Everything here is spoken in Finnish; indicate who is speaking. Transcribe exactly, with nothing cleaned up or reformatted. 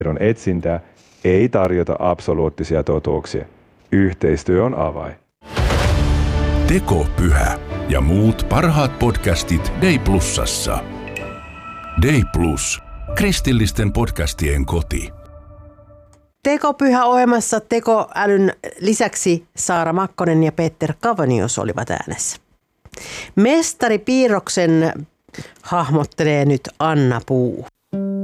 Speaker 1: tiedon etsintää ei tarjota absoluuttisia totuuksia. Yhteistyö on avain.
Speaker 2: Tekopyhä ja muut parhaat podcastit Day Plusassa. Day Plus. Kristillisten podcastien koti.
Speaker 3: Tekopyhä-ohjelmassa tekoälyn lisäksi Saara Makkonen ja Peter Kavanius olivat äänessä. Mestari Piirroksen hahmottelee nyt Anna Puu.